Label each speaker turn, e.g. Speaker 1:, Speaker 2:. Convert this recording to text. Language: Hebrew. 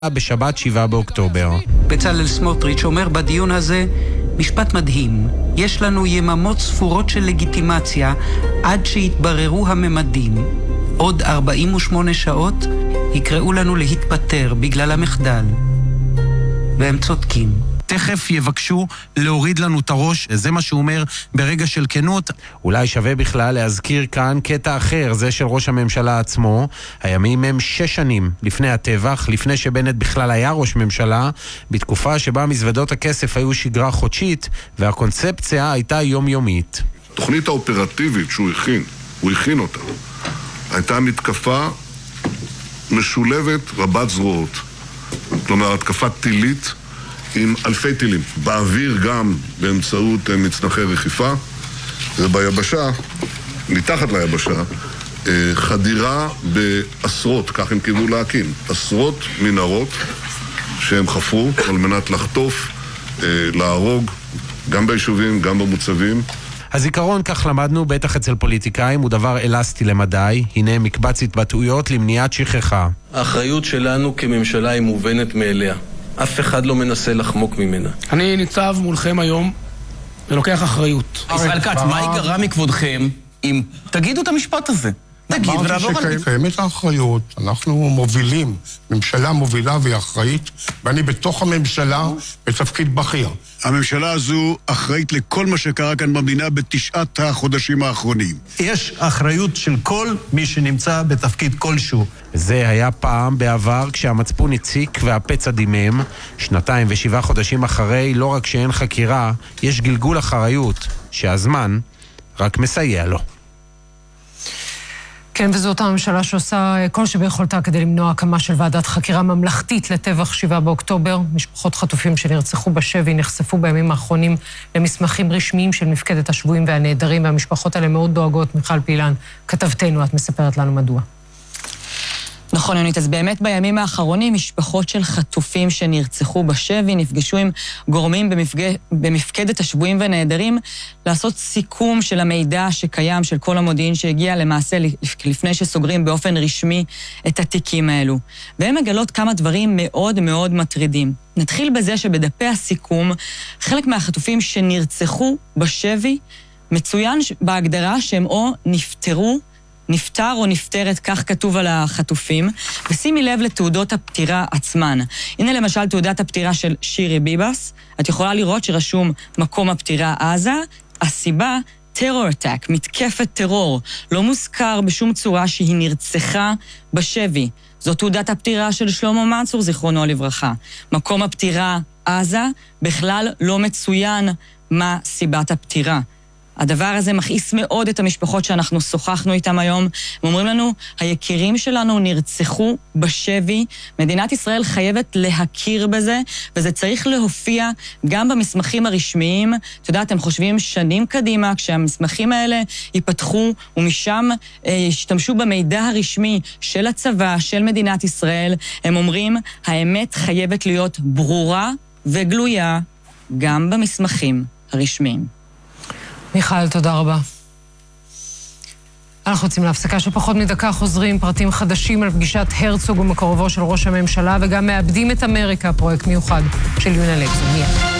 Speaker 1: בשבת 7 באוקטובר.
Speaker 2: בצלאל סמוטריץ' אומר בדיון הזה משפט מדהים. יש לנו יממות ספורות של לגיטימציה עד שיתבררו הממדים. עוד 48 שעות יקראו לנו להתפטר בגלל המחדל. והם צודקים.
Speaker 3: תכף יבקשו להוריד לנו את הראש, זה מה שהוא אומר ברגע של כנות.
Speaker 1: אולי שווה בכלל להזכיר כאן קטע אחר, זה של ראש הממשלה עצמו. הימים הם 6 שנים לפני הטבח, לפני שבנט בכלל היה ראש ממשלה, בתקופה שבה מזוודות הכסף היו שגרה חודשית, והקונספציה הייתה יומיומית.
Speaker 4: התוכנית האופרטיבית שהוא הכין אותה, הייתה מתקפה משולבת רבת זרועות. כלומר, התקפה טילית, עם אלפי טילים, באוויר גם באמצעות מצנחי רכיפה, וביבשה, מתחת ליבשה, חדירה בעשרות, כך הם קיוו להקים, עשרות מנהרות שהם חפרו על מנת לחטוף, להרוג, גם ביישובים, גם במוצבים.
Speaker 1: הזיכרון, כך למדנו, בטח אצל פוליטיקאים, הוא דבר אלסטי למדי. הנה מקבץ התבטאויות למניעת שכחה.
Speaker 5: האחריות שלנו כממשלה היא מובנת מאליה. אף אחד לא מנסה לחמוק ממנה.
Speaker 6: אני ניצב מולכם היום ולוקח אחריות.
Speaker 7: ישראל כץ, מה ייגרע מכבודכם אם תגידו את המשפט הזה? תגיד ונעבור על זה.
Speaker 8: קיימת האחריות, אנחנו מובילים, ממשלה מובילה והיא אחראית, ואני בתוך הממשלה בתפקיד בכיר.
Speaker 9: הממשלה הזו אחראית לכל מה שקרה כאן במדינה בתשעת החודשים האחרונים.
Speaker 10: יש אחריות של כל מי שנמצא בתפקיד כלשהו.
Speaker 1: זה היה פעם בעבר כשהמצפון הציק והפצע דימם. 2 ו7 חודשים אחרי, לא רק שאין חקירה, יש גלגול אחריות שהזמן רק מסייע לו.
Speaker 11: כן, וזאת הממשלה שעושה כל שביכולתה כדי למנוע הקמה של ועדת חקירה ממלכתית לטבח 7 באוקטובר. משפחות חטופים שנרצחו בשבי נחשפו בימים האחרונים למסמכים רשמיים של מפקדת השבויים והנעדרים, והמשפחות האלה מאוד דואגות. מיכל פילן, כתבתנו, את מספרת לנו מדוע.
Speaker 12: נכון, יונית, אז באמת בימים האחרונים משפחות של חטופים שנרצחו בשבי נפגשו עם גורמים במפקדת השבויים והנעדרים לעשות סיכום של המידע שקיים, של כל המודיעין שהגיע למעשה לפני שסוגרים באופן רשמי את התיקים האלו. והם מגלות כמה דברים מאוד מאוד מטרידים. נתחיל בזה שבדפי הסיכום חלק מהחטופים שנרצחו בשבי מצוין בהגדרה שהם או נפטר או נפטרת, כך כתוב על החטופים, ושימי לב לתעודות הפטירה עצמן. הנה למשל תעודת הפטירה של שירי ביבס, את יכולה לראות שרשום מקום הפטירה עזה, הסיבה טרור אטק, מתקפת טרור, לא מוזכר בשום צורה שהיא נרצחה בשבי. זו תעודת הפטירה של שלמה מנצור, זיכרונו לברכה. מקום הפטירה עזה, בכלל לא מצוין מה סיבת הפטירה. הדבר הזה מכעיס מאוד את המשפחות שאנחנו שוחחנו איתם היום. הם אומרים לנו, היקירים שלנו נרצחו בשבי, מדינת ישראל חייבת להכיר בזה, וזה צריך להופיע גם במסמכים הרשמיים. אתה יודע, אתם חושבים שנים קדימה, כשהמסמכים האלה ייפתחו, ומשם ישתמשו במידע הרשמי של הצבא, של מדינת ישראל. הם אומרים, האמת חייבת להיות ברורה וגלויה, גם במסמכים הרשמיים.
Speaker 11: מיכל, תודה רבה. אנחנו יוצאים להפסקה של פחות מדקה, חוזרים פרטים חדשים על פגישת הרצוג ומקורבו של ראש הממשלה, וגם מאבדים את אמריקה, פרויקט מיוחד של יונה לקסון.